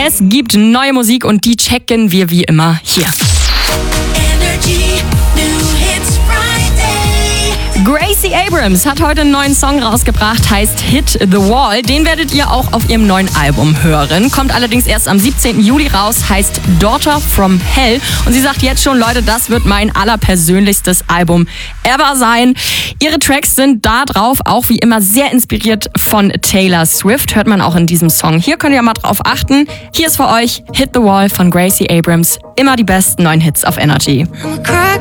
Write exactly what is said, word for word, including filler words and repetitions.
Es gibt neue Musik und die checken wir wie immer hier. Gracie Abrams hat heute einen neuen Song rausgebracht, heißt Hit the Wall. Den werdet ihr auch auf ihrem neuen Album hören. Kommt allerdings erst am siebzehnten Juli raus, heißt Daughter from Hell. Und sie sagt jetzt schon, Leute, das wird mein allerpersönlichstes Album ever sein. Ihre Tracks sind da drauf auch wie immer sehr inspiriert von Taylor Swift. Hört man auch in diesem Song. Hier könnt ihr mal drauf achten. Hier ist für euch Hit the Wall von Gracie Abrams. Immer die besten neuen Hits auf Energy.